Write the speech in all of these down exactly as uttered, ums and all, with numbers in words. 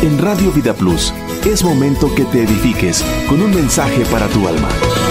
En Radio Vida Plus, es momento que te edifiques con un mensaje para tu alma.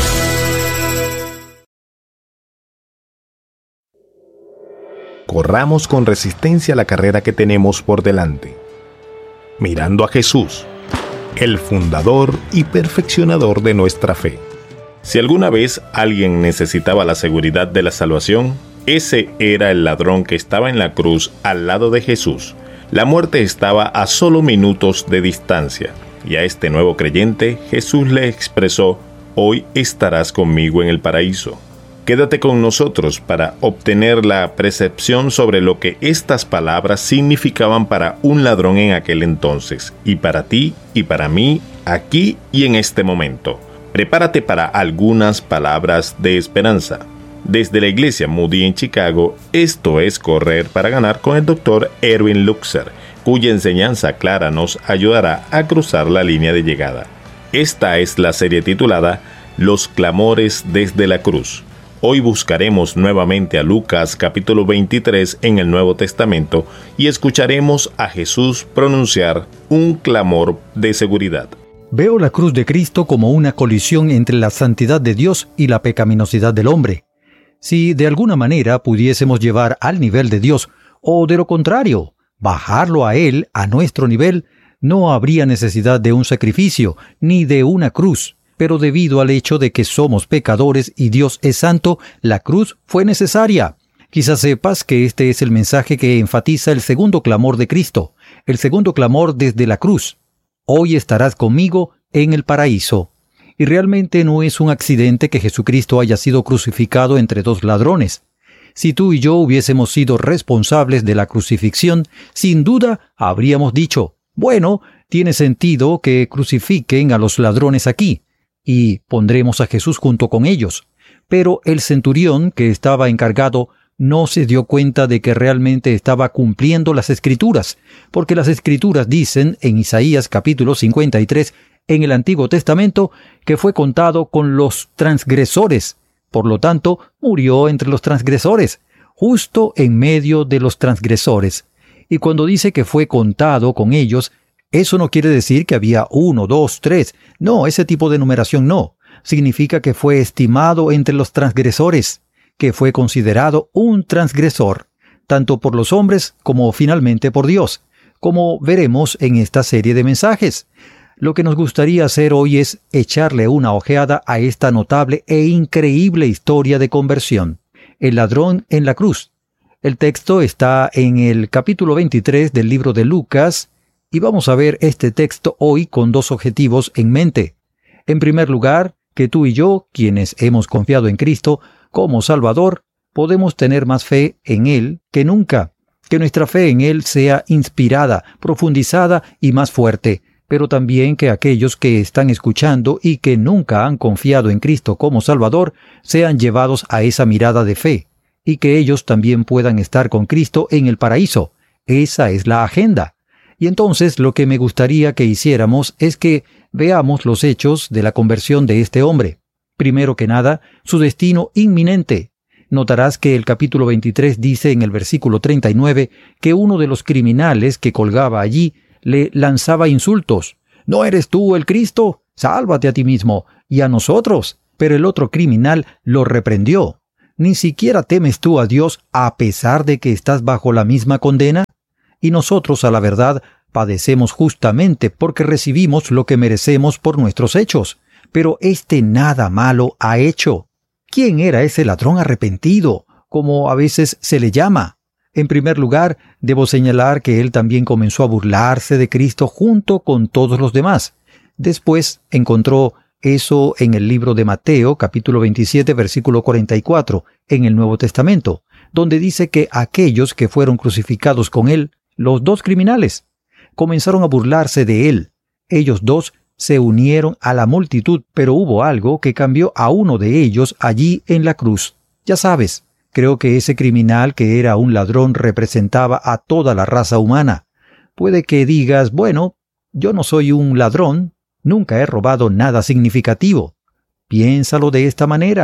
Corramos con resistencia la carrera que tenemos por delante, mirando a Jesús, el fundador y perfeccionador de nuestra fe. Si alguna vez alguien necesitaba la seguridad de la salvación, ese era el ladrón que estaba en la cruz al lado de Jesús. La muerte estaba a solo minutos de distancia, y a este nuevo creyente Jesús le expresó: hoy estarás conmigo en el paraíso. Quédate con nosotros para obtener la percepción sobre lo que estas palabras significaban para un ladrón en aquel entonces, y para ti y para mí, aquí y en este momento. Prepárate para algunas palabras de esperanza. Desde la iglesia Moody en Chicago, esto es Correr para Ganar con el doctor Erwin Luxer, cuya enseñanza clara nos ayudará a cruzar la línea de llegada. Esta es la serie titulada Los clamores desde la cruz. Hoy buscaremos nuevamente a Lucas capítulo veintitrés en el Nuevo Testamento y escucharemos a Jesús pronunciar un clamor de seguridad. Veo la cruz de Cristo como una colisión entre la santidad de Dios y la pecaminosidad del hombre. Si de alguna manera pudiésemos llevar al nivel de Dios, o de lo contrario, bajarlo a Él, a nuestro nivel, no habría necesidad de un sacrificio, ni de una cruz. Pero debido al hecho de que somos pecadores y Dios es santo, la cruz fue necesaria. Quizás sepas que este es el mensaje que enfatiza el segundo clamor de Cristo, el segundo clamor desde la cruz. Hoy estarás conmigo en el paraíso. Y realmente no es un accidente que Jesucristo haya sido crucificado entre dos ladrones. Si tú y yo hubiésemos sido responsables de la crucifixión, sin duda habríamos dicho: bueno, tiene sentido que crucifiquen a los ladrones aquí, y pondremos a Jesús junto con ellos. Pero el centurión que estaba encargado no se dio cuenta de que realmente estaba cumpliendo las Escrituras, porque las Escrituras dicen en Isaías capítulo cincuenta y tres, en el Antiguo Testamento, que fue contado con los transgresores. Por lo tanto, murió entre los transgresores, justo en medio de los transgresores. Y cuando dice que fue contado con ellos, eso no quiere decir que había uno, dos, tres. No, ese tipo de numeración no. Significa que fue estimado entre los transgresores, que fue considerado un transgresor, tanto por los hombres como finalmente por Dios, como veremos en esta serie de mensajes. Lo que nos gustaría hacer hoy es echarle una ojeada a esta notable e increíble historia de conversión. El ladrón en la cruz. El texto está en el capítulo veintitrés del libro de Lucas, y vamos a ver este texto hoy con dos objetivos en mente. En primer lugar, que tú y yo, quienes hemos confiado en Cristo como Salvador, podemos tener más fe en Él que nunca. Que nuestra fe en Él sea inspirada, profundizada y más fuerte. Pero también que aquellos que están escuchando y que nunca han confiado en Cristo como Salvador sean llevados a esa mirada de fe, y que ellos también puedan estar con Cristo en el paraíso. Esa es la agenda. Y entonces lo que me gustaría que hiciéramos es que veamos los hechos de la conversión de este hombre. Primero que nada, su destino inminente. Notarás que el capítulo veintitrés dice en el versículo treinta y nueve que uno de los criminales que colgaba allí le lanzaba insultos. ¿No eres tú el Cristo? Sálvate a ti mismo y a nosotros. Pero el otro criminal lo reprendió. ¿Ni siquiera temes tú a Dios a pesar de que estás bajo la misma condena? Y nosotros, a la verdad, padecemos justamente porque recibimos lo que merecemos por nuestros hechos. Pero éste nada malo ha hecho. ¿Quién era ese ladrón arrepentido, como a veces se le llama? En primer lugar, debo señalar que él también comenzó a burlarse de Cristo junto con todos los demás. Después encontró eso en el libro de Mateo, capítulo veintisiete, versículo cuarenta y cuatro, en el Nuevo Testamento, donde dice que aquellos que fueron crucificados con él, los dos criminales, comenzaron a burlarse de él. Ellos dos se unieron a la multitud, pero hubo algo que cambió a uno de ellos allí en la cruz. Ya sabes, creo que ese criminal que era un ladrón representaba a toda la raza humana. Puede que digas, bueno, yo no soy un ladrón, nunca he robado nada significativo. Piénsalo de esta manera.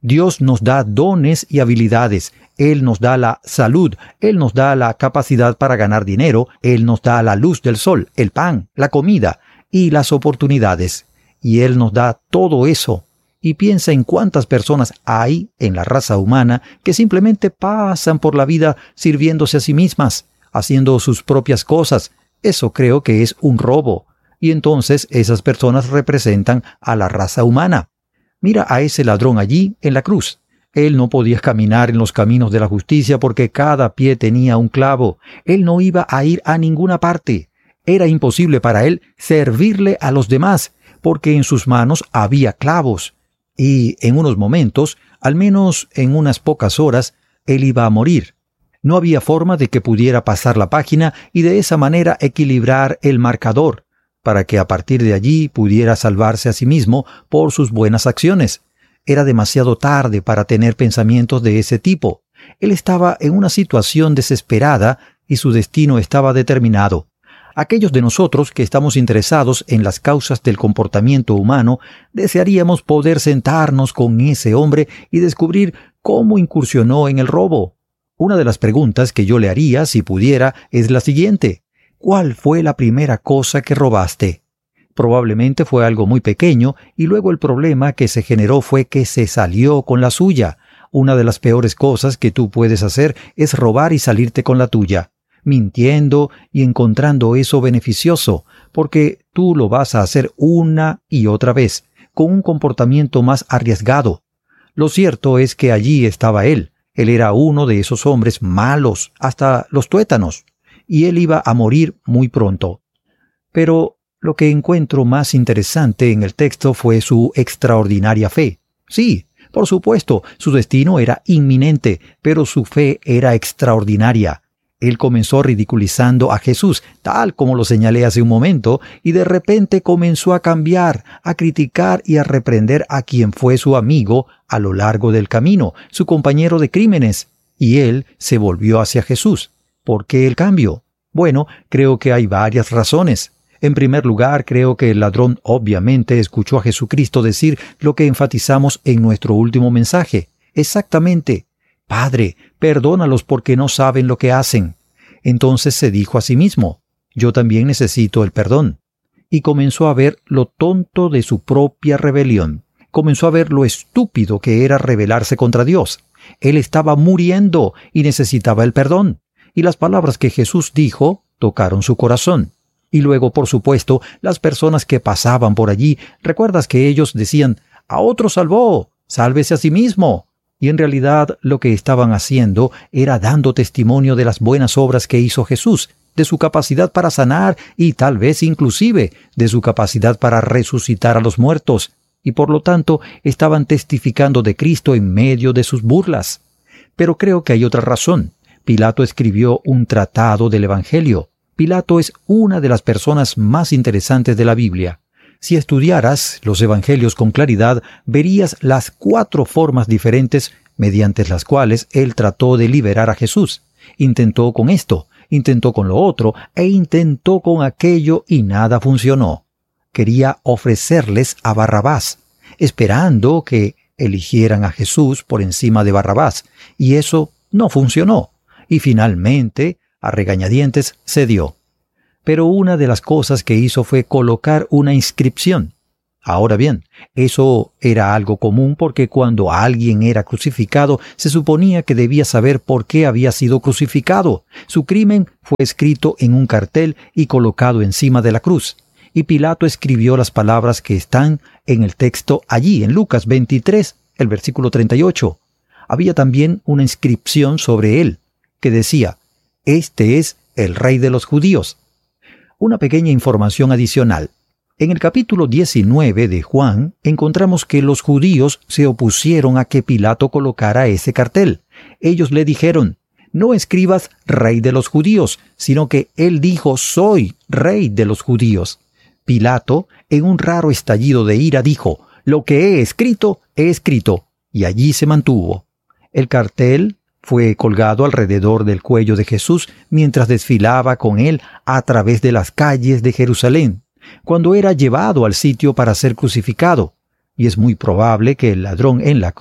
Dios nos da dones y habilidades. Él nos da la salud, Él nos da la capacidad para ganar dinero, Él nos da la luz del sol, el pan, la comida y las oportunidades. Y Él nos da todo eso. Y piensa en cuántas personas hay en la raza humana que simplemente pasan por la vida sirviéndose a sí mismas, haciendo sus propias cosas. Eso creo que es un robo. Y entonces esas personas representan a la raza humana. Mira a ese ladrón allí en la cruz. Él no podía caminar en los caminos de la justicia porque cada pie tenía un clavo. Él no iba a ir a ninguna parte. Era imposible para él servirle a los demás porque en sus manos había clavos. Y en unos momentos, al menos en unas pocas horas, él iba a morir. No había forma de que pudiera pasar la página y de esa manera equilibrar el marcador, para que a partir de allí pudiera salvarse a sí mismo por sus buenas acciones. Era demasiado tarde para tener pensamientos de ese tipo. Él estaba en una situación desesperada y su destino estaba determinado. Aquellos de nosotros que estamos interesados en las causas del comportamiento humano, desearíamos poder sentarnos con ese hombre y descubrir cómo incursionó en el robo. Una de las preguntas que yo le haría, si pudiera, es la siguiente. ¿Cuál fue la primera cosa que robaste? Probablemente fue algo muy pequeño y luego el problema que se generó fue que se salió con la suya. Una de las peores cosas que tú puedes hacer es robar y salirte con la tuya, mintiendo y encontrando eso beneficioso, porque tú lo vas a hacer una y otra vez, con un comportamiento más arriesgado. Lo cierto es que allí estaba él. Él era uno de esos hombres malos, hasta los tuétanos, y él iba a morir muy pronto. Pero lo que encuentro más interesante en el texto fue su extraordinaria fe. Sí, por supuesto, su destino era inminente, pero su fe era extraordinaria. Él comenzó ridiculizando a Jesús, tal como lo señalé hace un momento, y de repente comenzó a cambiar, a criticar y a reprender a quien fue su amigo a lo largo del camino, su compañero de crímenes. Y él se volvió hacia Jesús. ¿Por qué el cambio? Bueno, creo que hay varias razones. En primer lugar, creo que el ladrón obviamente escuchó a Jesucristo decir lo que enfatizamos en nuestro último mensaje. Exactamente. Padre, perdónalos porque no saben lo que hacen. Entonces se dijo a sí mismo, yo también necesito el perdón. Y comenzó a ver lo tonto de su propia rebelión. Comenzó a ver lo estúpido que era rebelarse contra Dios. Él estaba muriendo y necesitaba el perdón. Y las palabras que Jesús dijo tocaron su corazón. Y luego, por supuesto, las personas que pasaban por allí, recuerdas que ellos decían, a otro salvó, sálvese a sí mismo. Y en realidad lo que estaban haciendo era dando testimonio de las buenas obras que hizo Jesús, de su capacidad para sanar y tal vez inclusive de su capacidad para resucitar a los muertos. Y por lo tanto estaban testificando de Cristo en medio de sus burlas. Pero creo que hay otra razón. Pilato escribió un tratado del Evangelio. Pilato es una de las personas más interesantes de la Biblia. Si estudiaras los Evangelios con claridad, verías las cuatro formas diferentes mediante las cuales él trató de liberar a Jesús. Intentó con esto, intentó con lo otro, e intentó con aquello y nada funcionó. Quería ofrecerles a Barrabás, esperando que eligieran a Jesús por encima de Barrabás, y eso no funcionó. Y finalmente, a regañadientes, cedió. Pero una de las cosas que hizo fue colocar una inscripción. Ahora bien, eso era algo común porque cuando alguien era crucificado, se suponía que debía saber por qué había sido crucificado. Su crimen fue escrito en un cartel y colocado encima de la cruz. Y Pilato escribió las palabras que están en el texto allí, en Lucas veintitrés, el versículo treinta y ocho. Había también una inscripción sobre él, que decía, «Este es el Rey de los Judíos». Una pequeña información adicional. En el capítulo diecinueve de Juan, encontramos que los judíos se opusieron a que Pilato colocara ese cartel. Ellos le dijeron, no escribas Rey de los Judíos, sino que él dijo, soy Rey de los Judíos. Pilato, en un raro estallido de ira, dijo, lo que he escrito, he escrito, y allí se mantuvo. El cartel fue colgado alrededor del cuello de Jesús mientras desfilaba con él a través de las calles de Jerusalén, cuando era llevado al sitio para ser crucificado. Y es muy probable que el ladrón en la cruz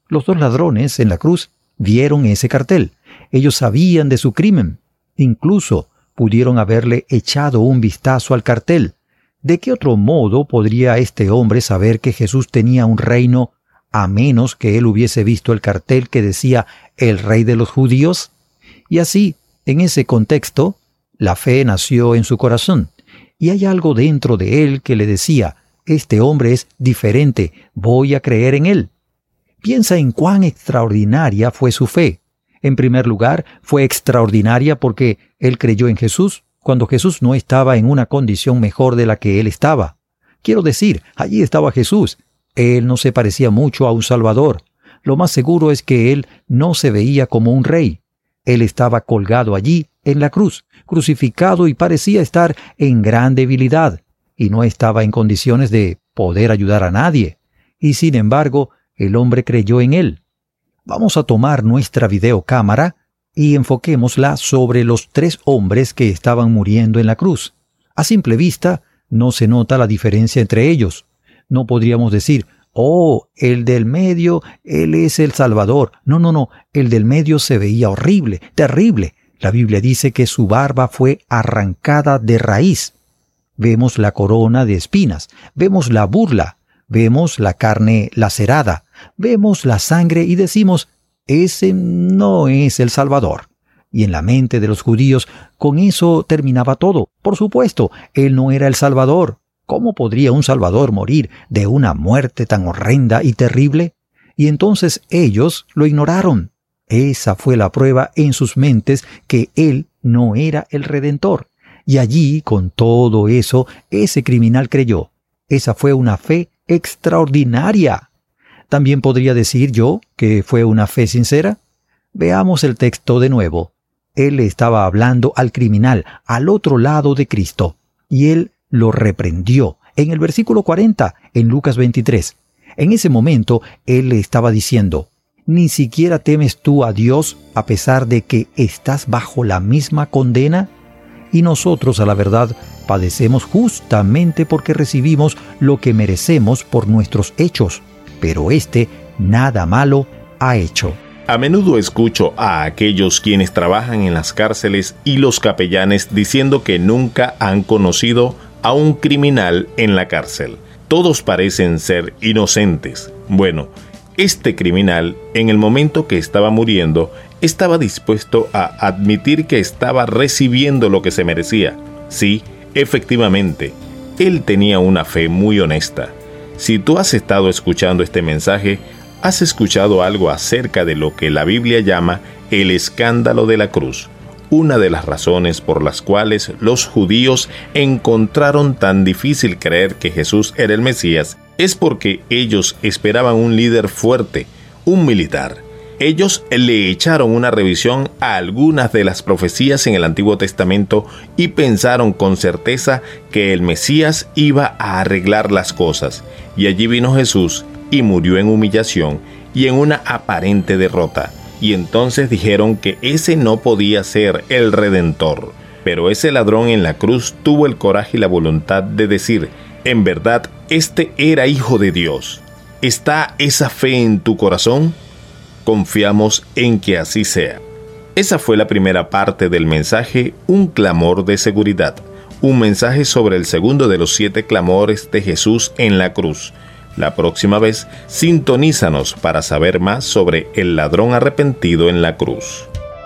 Los dos ladrones en la cruz vieron ese cartel. Ellos sabían de su crimen. Incluso pudieron haberle echado un vistazo al cartel. ¿De qué otro modo podría este hombre saber que Jesús tenía un reino a menos que él hubiese visto el cartel que decía «El Rey de los Judíos»? Y así, en ese contexto, la fe nació en su corazón. Y hay algo dentro de él que le decía, este hombre es diferente, voy a creer en él. Piensa en cuán extraordinaria fue su fe. En primer lugar, fue extraordinaria porque él creyó en Jesús cuando Jesús no estaba en una condición mejor de la que él estaba. Quiero decir, allí estaba Jesús. Él no se parecía mucho a un Salvador. Lo más seguro es que él no se veía como un rey. Él estaba colgado allí en la cruz, crucificado y parecía estar en gran debilidad, y no estaba en condiciones de poder ayudar a nadie. Y sin embargo, el hombre creyó en él. Vamos a tomar nuestra videocámara y enfoquémosla sobre los tres hombres que estaban muriendo en la cruz. A simple vista, no se nota la diferencia entre ellos. No podríamos decir, oh, el del medio, él es el Salvador. No, no, no, el del medio se veía horrible, terrible. La Biblia dice que su barba fue arrancada de raíz. Vemos la corona de espinas, vemos la burla, vemos la carne lacerada, vemos la sangre y decimos, ese no es el Salvador. Y en la mente de los judíos, con eso terminaba todo. Por supuesto, él no era el Salvador. ¿Cómo podría un Salvador morir de una muerte tan horrenda y terrible? Y entonces ellos lo ignoraron. Esa fue la prueba en sus mentes que él no era el Redentor. Y allí, con todo eso, ese criminal creyó. Esa fue una fe extraordinaria. ¿También podría decir yo que fue una fe sincera? Veamos el texto de nuevo. Él le estaba hablando al criminal, al otro lado de Cristo, y él lo reprendió. En el versículo cuarenta, en Lucas veintitrés. En ese momento, él le estaba diciendo, ¿ni siquiera temes tú a Dios a pesar de que estás bajo la misma condena? Y nosotros, a la verdad, padecemos justamente porque recibimos lo que merecemos por nuestros hechos. Pero éste nada malo ha hecho. A menudo escucho a aquellos quienes trabajan en las cárceles y los capellanes diciendo que nunca han conocido a un criminal en la cárcel. Todos parecen ser inocentes. Bueno, este criminal, en el momento que estaba muriendo, estaba dispuesto a admitir que estaba recibiendo lo que se merecía. Sí, efectivamente, él tenía una fe muy honesta. Si tú has estado escuchando este mensaje, has escuchado algo acerca de lo que la Biblia llama el escándalo de la cruz, una de las razones por las cuales los judíos encontraron tan difícil creer que Jesús era el Mesías, es porque ellos esperaban un líder fuerte, un militar. Ellos le echaron una revisión a algunas de las profecías en el Antiguo Testamento y pensaron con certeza que el Mesías iba a arreglar las cosas. Y allí vino Jesús y murió en humillación y en una aparente derrota. Y entonces dijeron que ese no podía ser el Redentor. Pero ese ladrón en la cruz tuvo el coraje y la voluntad de decir, en verdad, este era Hijo de Dios. ¿Está esa fe en tu corazón? Confiamos en que así sea. Esa fue la primera parte del mensaje, un clamor de seguridad. Un mensaje sobre el segundo de los siete clamores de Jesús en la cruz. La próxima vez, sintonízanos para saber más sobre el ladrón arrepentido en la cruz.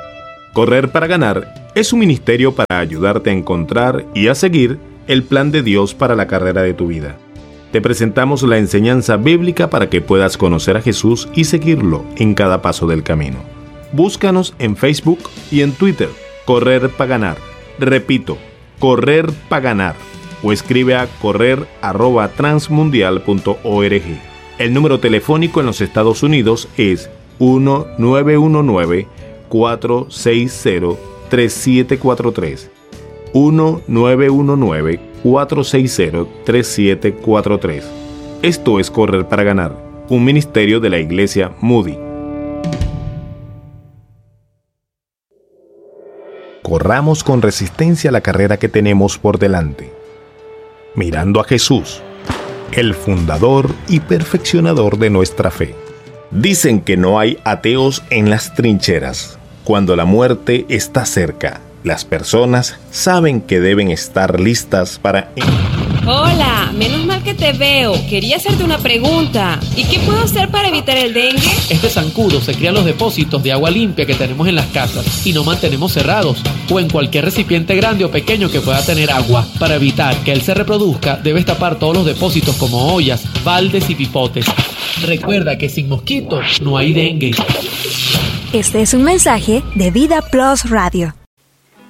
Correr para ganar es un ministerio para ayudarte a encontrar y a seguir el plan de Dios para la carrera de tu vida. Te presentamos la enseñanza bíblica para que puedas conocer a Jesús y seguirlo en cada paso del camino. Búscanos en Facebook y en Twitter, Correr para Ganar. Repito, Correr para Ganar. O escribe a correr arroba transmundial punto org. El número telefónico en los Estados Unidos es uno nueve uno nueve, cuatro seis cero, tres siete cuatro tres. uno nueve uno nueve, cuatro seis cero, tres siete cuatro tres. Esto es Correr para Ganar, un ministerio de la Iglesia Moody. Corramos con resistencia la carrera que tenemos por delante, mirando a Jesús, el fundador y perfeccionador de nuestra fe. Dicen que no hay ateos en las trincheras. Cuando la muerte está cerca, las personas saben que deben estar listas para... Hola, menos mal que te veo. Quería hacerte una pregunta. ¿Y qué puedo hacer para evitar el dengue? Este zancudo se cría en los depósitos de agua limpia que tenemos en las casas y no mantenemos cerrados, o en cualquier recipiente grande o pequeño que pueda tener agua. Para evitar que él se reproduzca, debes tapar todos los depósitos como ollas, baldes y pipotes. Recuerda que sin mosquitos no hay dengue. Este es un mensaje de Vida Plus Radio.